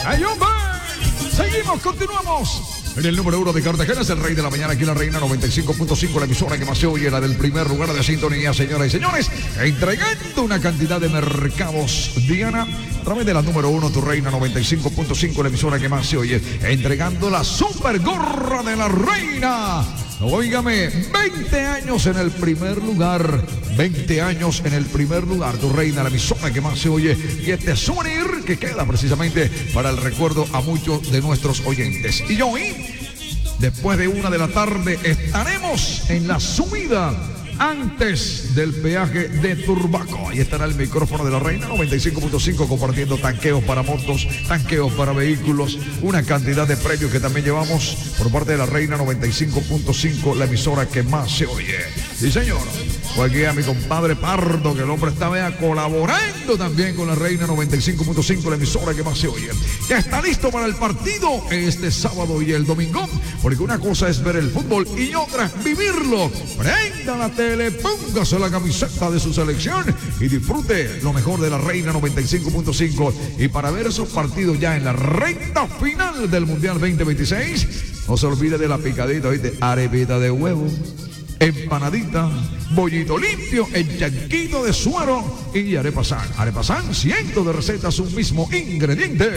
¡Ay, hombre! Seguimos, continuamos. En el número 1 de Cartagena es el Rey de la Mañana, aquí en la Reina 95.5, la emisora que más se oye, la del primer lugar de sintonía, señoras y señores, entregando una cantidad de mercados, Diana, a través de la número 1, tu Reina 95.5, la emisora que más se oye, entregando la super gorra de la Reina. Óigame, 20 años en el primer lugar, 20 años en el primer lugar, tu Reina, la emisora que más se oye, y este souvenir que queda precisamente para el recuerdo a muchos de nuestros oyentes. Y hoy, después de 1 de la tarde, estaremos en la subida antes del peaje de Turbaco. Ahí estará el micrófono de la Reina 95.5 compartiendo tanqueos para motos, tanqueos para vehículos, una cantidad de premios que también llevamos por parte de la Reina 95.5, la emisora que más se oye. Sí, señor. Fue aquí a mi compadre Pardo, que el hombre está colaborando también con la Reina 95.5, la emisora que más se oye. Ya está listo para el partido este sábado y el domingo, porque una cosa es ver el fútbol y otra es vivirlo. Prenda la tele, póngase la camiseta de su selección y disfrute lo mejor de la Reina 95.5. Y para ver esos partidos ya en la recta final del Mundial 2026, no se olvide de la picadita, ¿viste? Arepita de huevo, empanadita, bollito limpio, enchanquito de suero y arepa san. Arepa san, cientos de recetas, un mismo ingrediente.